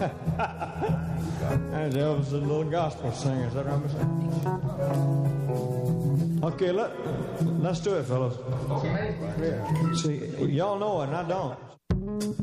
And Elvis is a little gospel singer. Is that right, Mr.? Okay, let's do it, fellas. See, y'all know it, and I don't.